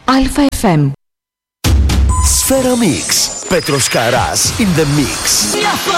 Alpha FM. Sfera Mix. Petros Karas in the mix.